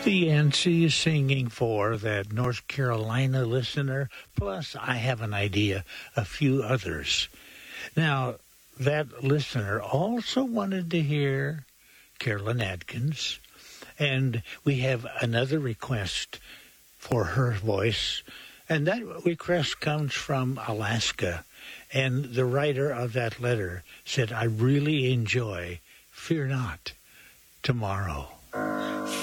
The NC is singing for that North Carolina listener, plus I have an idea, a few others. Now, that listener also wanted to hear Carolyn Atkins, and we have another request for her voice, and that request comes from Alaska, and the writer of that letter said, I really enjoy Fear Not tomorrow.